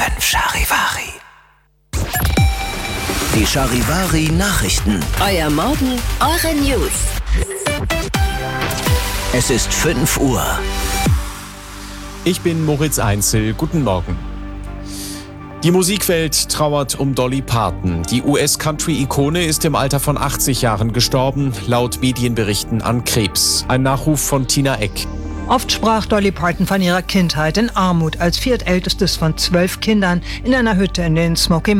5 Charivari. Die Charivari-Nachrichten. Euer Morgen, eure News. Es ist 5 Uhr. Ich bin Moritz Einzel. Guten Morgen. Die Musikwelt trauert um Dolly Parton. Die US-Country-Ikone ist im Alter von 80 Jahren gestorben, laut Medienberichten an Krebs. Ein Nachruf von Tina Eck. Oft sprach Dolly Parton von ihrer Kindheit in Armut als viertältestes von 12 Kindern in einer Hütte in den Smoky